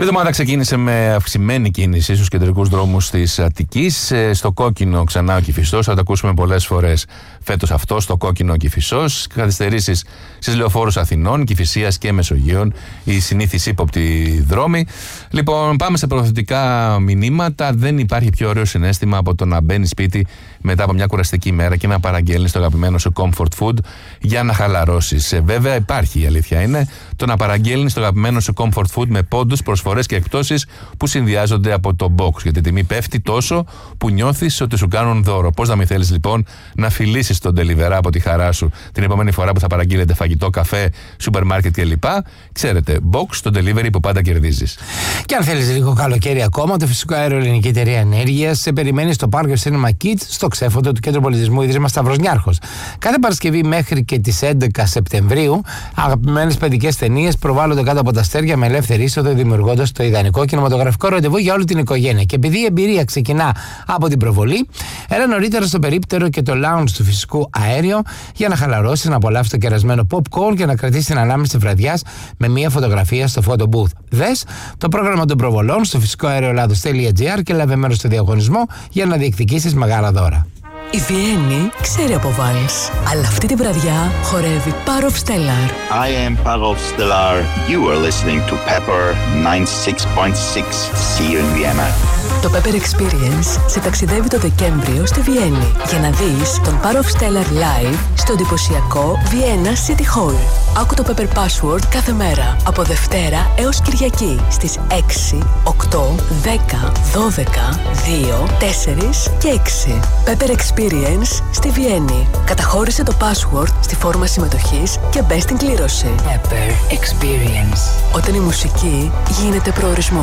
εβδομάδα ξεκίνησε με αυξημένη κίνηση στους κεντρικούς δρόμους της Αττικής. Στο κόκκινο ξανά ο Κηφισός, θα το ακούσουμε πολλές φορές φέτος αυτό, στο κόκκινο ο Κηφισός. Καθυστερήσεις στις λεωφόρους Αθηνών, Κηφισίας και Μεσογείων, οι συνήθεις ύποπτοι δρόμοι. Λοιπόν, πάμε σε προωθητικά μηνύματα. Δεν υπάρχει πιο ωραίο συναίσθημα από το να μπαίνει σπίτι μετά από μια κουραστική μέρα και να παραγγέλνεις το αγαπημένο σου comfort food για να χαλαρώσεις. Βέβαια, υπάρχει, η αλήθεια είναι, το να παραγγέλνεις το αγαπημένο σου comfort food με πόντους, προσφορές και εκπτώσεις που συνδυάζονται από το box. Γιατί η τιμή πέφτει τόσο που νιώθεις ότι σου κάνουν δώρο. Πώς να μην θέλεις λοιπόν να φιλήσεις τον delivery από τη χαρά σου την επόμενη φορά που θα παραγγείλετε φαγητό, καφέ, σούπερ μάρκετ κλπ. Ξέρετε, box, το delivery που πάντα κερδίζεις. Και αν θέλεις λίγο καλοκαίρι ακόμα, το Φυσικό Αέριο Ελληνική Εταιρεία Ενέργειας σε περιμένει στο Πάρκο Cinema Kids, στο Ξέφωτο του Κέντρου Πολιτισμού Ίδρυμα Σταύρος Νιάρχος. Κάθε Παρασκευή μέχρι και τις 11 Σεπτεμβρίου, αγαπημένες παιδικές ταινίες προβάλλονται κάτω από τα αστέρια με ελεύθερη είσοδο, δημιουργώντας το ιδανικό κινηματογραφικό ραντεβού για όλη την οικογένεια. Και επειδή η εμπειρία ξεκινά από την προβολή, έλα νωρίτερα στο περίπτερο και το lounge του Φυσικού Αέριο για να χαλαρώσεις, να απολαύσεις το κερασμένο popcorn και να κρατήσεις την ανάμεση βραδιάς με μία φωτογραφία στο photo booth. Δες το πρόγραμμα των προβολών στο φυσικοαεριολάδος.gr και λάβε μέρος στο διαγωνισμό για να διεκδικήσεις μεγάλα δώρα. Η Βιέννη ξέρει από βάλς, αλλά αυτή τη βραδιά χορεύει Parov Stellar. I am Parov Stellar. You are listening to Pepper 96.6. See you in Vienna. Το Pepper Experience σε ταξιδεύει το Δεκέμβριο στη Βιέννη για να δεις τον Parov Stellar live στο εντυπωσιακό Vienna City Hall. Άκου το Pepper Password κάθε μέρα από Δευτέρα έως Κυριακή στις 6, 8, 10, 12, 2, 4 και 6. Pepper Experience στη Βιέννη. Καταχώρησε το password στη φόρμα συμμετοχής και μπες στην κλήρωση. Pepper Experience. Όταν η μουσική γίνεται προορισμός.